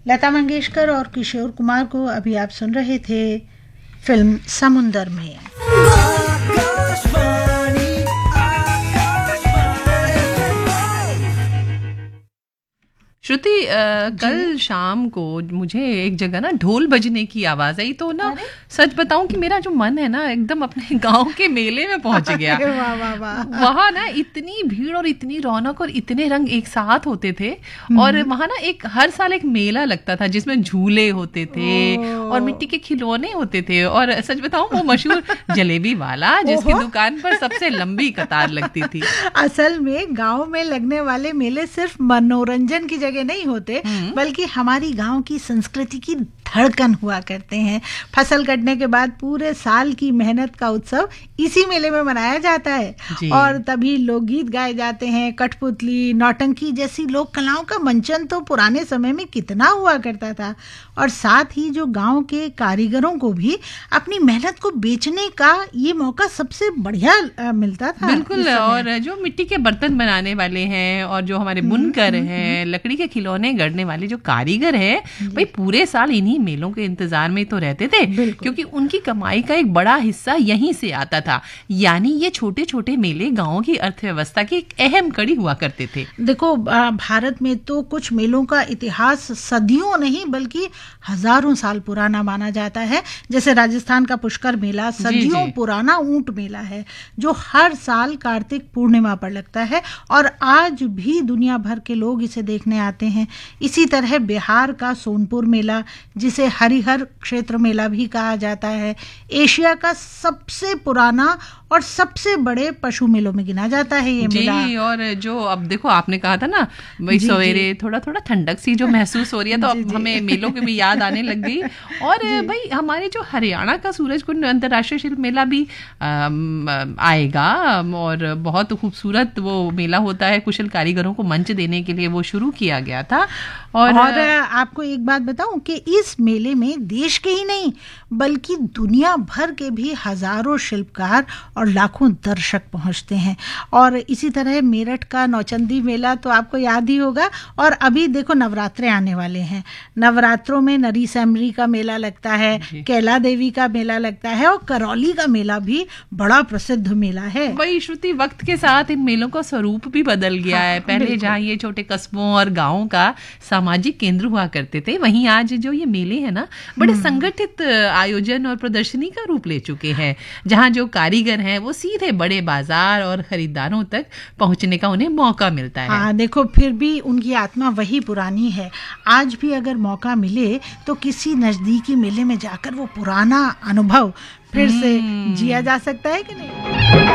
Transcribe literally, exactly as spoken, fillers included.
लता मंगेशकर और किशोर कुमार को अभी आप सुन रहे थे फिल्म समुंदर में। श्रुति, कल शाम को मुझे एक जगह ना ढोल बजने की आवाज आई, तो ना सच बताऊं कि मेरा जो मन है ना एकदम अपने गांव के मेले में पहुंच गया। वाह वाह वाह। वहां ना इतनी भीड़ और इतनी रौनक और इतने रंग एक साथ होते थे, और वहां ना एक हर साल एक मेला लगता था जिसमें झूले होते थे और मिट्टी के खिलौने होते थे, और सच बताऊं वो मशहूर जलेबी वाला जिसकी दुकान पर सबसे लंबी कतार लगती थी। असल में गांव में लगने वाले मेले सिर्फ मनोरंजन की जगह नहीं होते, बल्कि हमारी गांव की संस्कृति की धड़कन हुआ करते हैं। फसल कटने के बाद पूरे साल की मेहनत का उत्सव इसी मेले में मनाया जाता है, और तभी लोकगीत गाए जाते हैं। कठपुतली, नौटंकी जैसी लोक कलाओं का मंचन तो पुराने समय में कितना हुआ करता था, और साथ ही जो गांव के कारीगरों को भी अपनी मेहनत को बेचने का ये मौका सबसे बढ़िया मिलता था। बिल्कुल, और जो मिट्टी के बर्तन बनाने वाले हैं और जो हमारे बुनकर हैं, लकड़ी के खिलौने गढ़ने वाले जो कारीगर हैं, भाई पूरे साल इन्हीं मेलों के इंतजार में तो रहते थे, क्योंकि उनकी कमाई का एक बड़ा हिस्सा यहीं से आता था। यानी ये छोटे छोटे मेले गांवों की अर्थव्यवस्था की एक अहम कड़ी हुआ करते थे। देखो, भारत में तो कुछ मेलों का इतिहास सदियों नहीं बल्कि हजारों साल पुराना माना जाता है। जैसे राजस्थान का पुष्कर मेला सदियों पुराना ऊंट मेला है, जो हर साल कार्तिक पूर्णिमा पर लगता है, और आज भी दुनिया भर के लोग इसे देखने आते हैं। इसी तरह बिहार का सोनपुर मेला, जिसे हरिहर क्षेत्र मेला भी कहा जाता है, एशिया का सबसे पुराना और सबसे बड़े पशु मेलों में गिना जाता है ये मेला। जी, और जो अब देखो आपने कहा था ना भाई सवेरे थोड़ा थोड़ा ठंडक सी जो महसूस हो रही है, तो अब हमें मेलों की भी याद आने लग गई। और भाई हमारे जो हरियाणा का सूरजकुंड अंतर्राष्ट्रीय शिल्प मेला भी आएगा, और बहुत खूबसूरत वो मेला होता है। कुशल कारीगरों को मंच देने के लिए वो शुरू किया गया था। और, और आपको एक बात बताऊं कि इस मेले में देश के ही नहीं बल्कि दुनिया भर के भी हजारों शिल्पकार और लाखों दर्शक पहुंचते हैं। और इसी तरह मेरठ का नौचंदी मेला तो आपको याद ही होगा। और अभी देखो नवरात्रे आने वाले हैं, नवरात्रों में नरी सैमरी का मेला लगता है, कैला देवी का मेला लगता है, और करौली का मेला भी बड़ा प्रसिद्ध मेला है। वही श्रुति, वक्त के साथ इन मेलों का स्वरूप भी बदल गया हाँ, है। पहले जहाँ ये छोटे कस्बों और गाँवों का सामाजिक केंद्र हुआ करते थे, वहीं आज जो ये मेले हैं ना बड़े संगठित आयोजन और प्रदर्शनी का रूप ले चुके हैं, जहाँ जो कारीगर हैं वो सीधे बड़े बाजार और खरीदारों तक पहुंचने का उन्हें मौका मिलता है। हाँ, देखो फिर भी उनकी आत्मा वही पुरानी है। आज भी अगर मौका मिले तो किसी नजदीकी मेले में जाकर वो पुराना अनुभव फिर से जिया जा सकता है कि नहीं।